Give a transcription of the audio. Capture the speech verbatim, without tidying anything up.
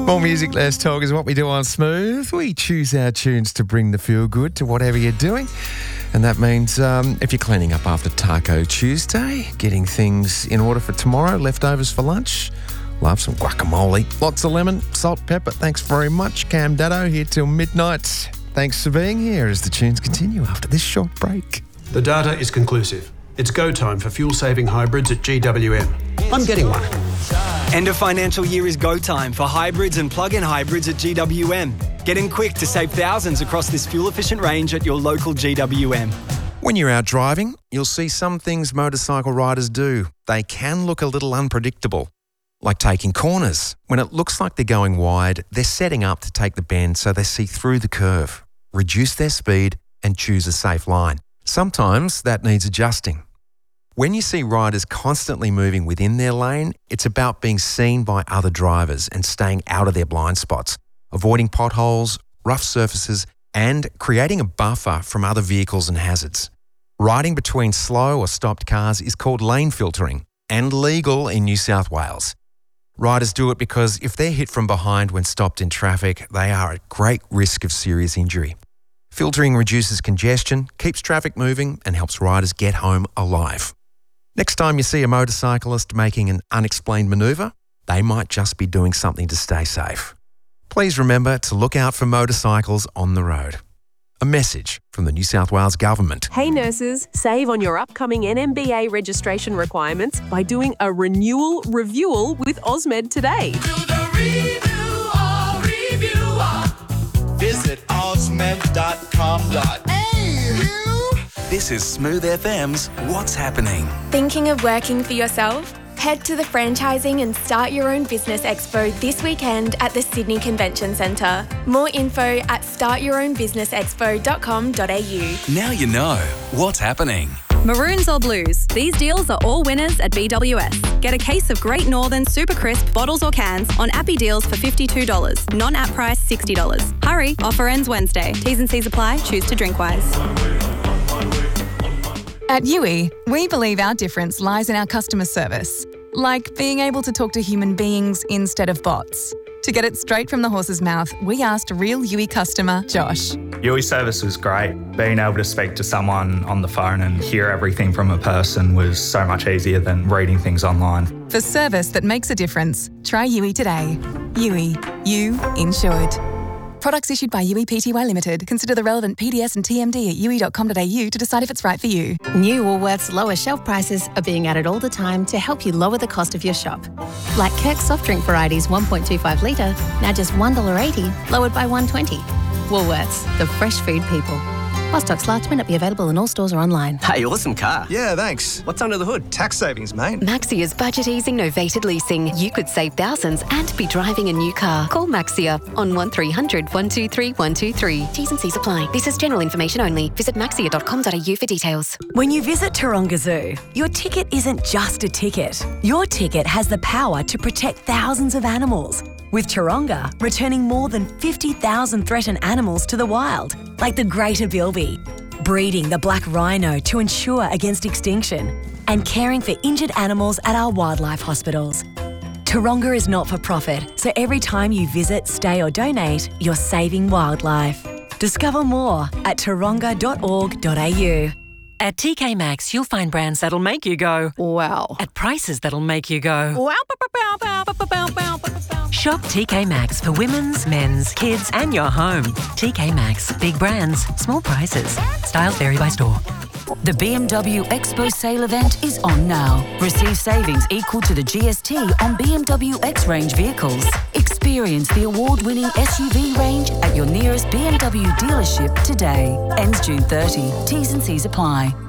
More music, less talk is what we do on Smooth. We choose our tunes to bring the feel good to whatever you're doing. And that means um, if you're cleaning up after Taco Tuesday, getting things in order for tomorrow, leftovers for lunch, love some guacamole, lots of lemon, salt, pepper. Thanks very much. Cam Daddo here till midnight. Thanks for being here as the tunes continue after this short break. The data is conclusive. It's go time for fuel-saving hybrids at G W M. I'm getting one. End of financial year is go time for hybrids and plug-in hybrids at G W M. Get in quick to save thousands across this fuel-efficient range at your local G W M. When you're out driving, you'll see some things motorcycle riders do. They can look a little unpredictable, like taking corners. When it looks like they're going wide, they're setting up to take the bend so they see through the curve, reduce their speed and choose a safe line. Sometimes that needs adjusting. When you see riders constantly moving within their lane, it's about being seen by other drivers and staying out of their blind spots, avoiding potholes, rough surfaces, and creating a buffer from other vehicles and hazards. Riding between slow or stopped cars is called lane filtering and legal in New South Wales. Riders do it because if they're hit from behind when stopped in traffic, they are at great risk of serious injury. Filtering reduces congestion, keeps traffic moving, and helps riders get home alive. Next time you see a motorcyclist making an unexplained manoeuvre, they might just be doing something to stay safe. Please remember to look out for motorcycles on the road. A message from the New South Wales Government. Hey nurses, save on your upcoming N M B A registration requirements by doing a renewal reviewal with Osmed today. Do the review or reviewer. Visit osmed dot com dot a u. This is Smooth F M's What's Happening. Thinking of working for yourself? Head to the Franchising and Start Your Own Business Expo this weekend at the Sydney Convention Centre. More info at start your own business expo dot com dot a u. Now you know what's happening. Maroons or blues, these deals are all winners at B W S. Get a case of Great Northern Super Crisp bottles or cans on Appy Deals for fifty-two dollars. Non-app price sixty dollars. Hurry, offer ends Wednesday. T's and C's apply. Choose to drink wise. At U I, we believe our difference lies in our customer service, like being able to talk to human beings instead of bots. To get it straight from the horse's mouth, we asked real U I customer Josh. U I service was great. Being able to speak to someone on the phone and hear everything from a person was so much easier than reading things online. For service that makes a difference, try U I today. U I, you insured. Products issued by U I Pty Limited. Consider the relevant P D S and T M D at u i dot com dot a u to decide if it's right for you. New Woolworths lower shelf prices are being added all the time to help you lower the cost of your shop. Like Kirk soft drink varieties one point two five litre, now just one dollar eighty, lowered by one dollar twenty. Woolworths, the fresh food people. While stocks last, may not be available in all stores or online. Hey, awesome car. Yeah, thanks. What's under the hood? Tax savings, mate. Maxia's budget easing novated leasing. You could save thousands and be driving a new car. Call Maxia on one three hundred, one two three, one two three. T's and C's apply. This is general information only. Visit maxia dot com dot a u for details. When you visit Taronga Zoo, your ticket isn't just a ticket. Your ticket has the power to protect thousands of animals. With Taronga, returning more than fifty thousand threatened animals to the wild, like the greater bilby, breeding the black rhino to ensure against extinction, and caring for injured animals at our wildlife hospitals. Taronga is not for profit, so every time you visit, stay or donate, you're saving wildlife. Discover more at taronga dot org dot a u. At T K Maxx, you'll find brands that'll make you go, wow, at prices that'll make you go, wow. Shop T K Maxx for women's, men's, kids, and your home. T K Maxx, big brands, small prices. Styles vary by store. The B M W Expo sale event is on now. Receive savings equal to the G S T on B M W X-Range vehicles. Experience the award-winning S U V range at your nearest B M W dealership today. Ends June thirtieth. T's and C's apply.